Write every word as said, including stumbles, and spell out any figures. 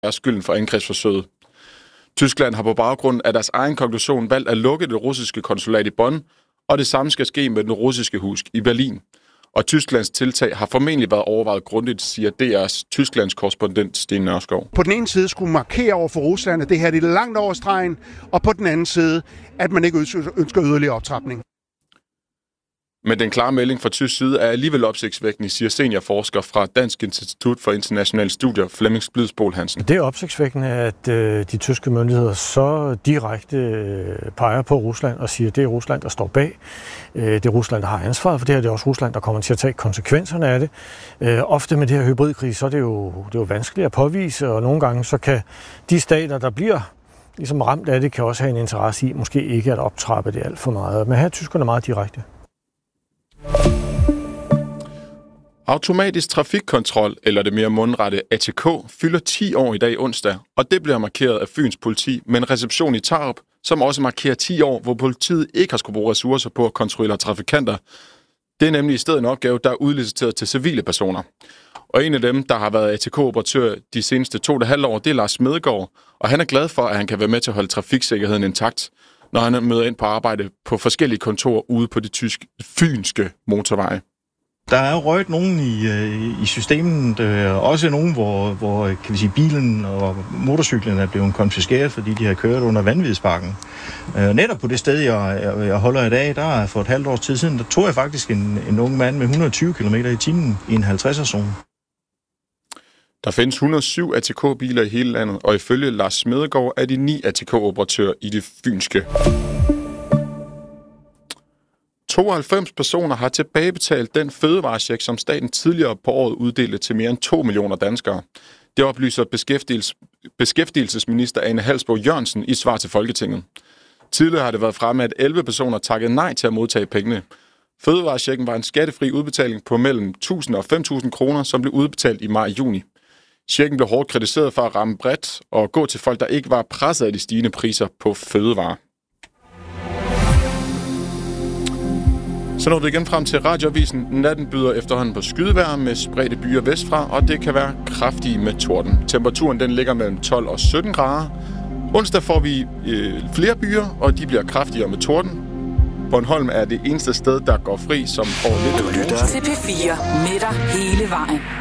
er skylden for angrebsforsøget. Tyskland har på baggrund af deres egen konklusion valgt at lukke det russiske konsulat i Bonn, og det samme skal ske med den russiske hus i Berlin. Og Tysklands tiltag har formentlig været overvejet grundigt, siger D R's Tysklands korrespondent Sten Nørskov. På den ene side skulle markere over for Rusland, at det her det er langt over stregen, og på den anden side, at man ikke ønsker yderligere optrapning. Men den klare melding fra tysk side er alligevel opsigtsvækkende, siger seniorforsker fra Dansk Institut for Internationale Studier, Flemming Splidsbol Hansen. Det er opsigtsvækkende, at øh, de tyske myndigheder så direkte øh, peger på Rusland og siger, at det er Rusland, der står bag. Øh, det er Rusland, der har ansvaret for det her. Det er også Rusland, der kommer til at tage konsekvenserne af det. Øh, ofte med det her hybridkrig, så er det jo, det er jo vanskeligt at påvise, og nogle gange så kan de stater, der bliver ligesom ramt af det, kan også have en interesse i måske ikke at optrappe det alt for meget. Men her er tyskerne meget direkte. Automatisk trafikkontrol, eller det mere mundrette A T K, fylder ti år i dag onsdag, og det bliver markeret af Fyns politi med en reception i Tarup, som også markerer ti år, hvor politiet ikke har skulle bruge ressourcer på at kontrollere trafikanter. Det er nemlig i stedet en opgave, der er udliciteret til civile personer. Og en af dem, der har været A T K-operatør de seneste to og et halvt år, det er Lars Smedegaard, og han er glad for, at han kan være med til at holde trafiksikkerheden intakt, når han møder ind på arbejde på forskellige kontorer ude på de tyske, fynske motorveje. Der er jo røget nogen i, i systemet, også nogen, hvor, hvor kan vi sige, bilen og motorcyklen er blevet konfiskeret, fordi de har kørt under vanvidsbakken. Netop på det sted, jeg, jeg holder i dag, der er for et halvt års tid siden, der tog jeg faktisk en, en ung mand med et hundrede og tyve kilometer i timen i en halvtredser-zone. Der findes et hundrede og syv A T K-biler i hele landet, og ifølge Lars Smedegaard er de ni A T K-operatører i det fynske. tooghalvfems personer har tilbagebetalt den fødevarecheck, som staten tidligere på året uddelte til mere end to millioner danskere. Det oplyser beskæftigelses- beskæftigelsesminister Ane Halsboe-Jørgensen i svar til Folketinget. Tidligere har det været fremme, at elleve personer takkede nej til at modtage pengene. Fødevarechecken var en skattefri udbetaling på mellem tusind og fem tusind kroner, som blev udbetalt i maj-juni. Checken blev hårdt kritiseret for at ramme bredt og gå til folk, der ikke var presset af de stigende priser på fødevarer. Så når vi igen frem til Radioavisen. Natten byder efterhånden på skydevejr med spredte byer vestfra, og det kan være kraftige med torden. Temperaturen den ligger mellem tolv og sytten grader. Onsdag får vi øh, flere byer, og de bliver kraftigere med torden. Bornholm er det eneste sted, der går fri, som får lidt. Du lytter til P fire med dig hele vejen.